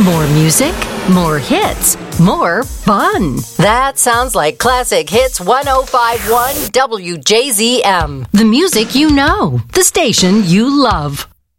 More music, more hits, more fun. That sounds like Classic Hits 105.1 WJZM. The music you know, the station you love.